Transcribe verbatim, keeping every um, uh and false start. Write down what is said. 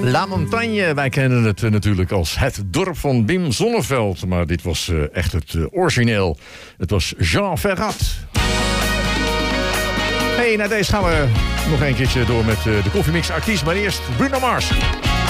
La Montagne, wij kennen het uh, natuurlijk als het dorp van Wim Sonneveld. Maar dit was uh, echt het uh, origineel. Het was Jean Ferrat. Hey, na deze gaan we nog een keertje door met uh, de koffiemix artiest. Maar eerst Bruno Mars.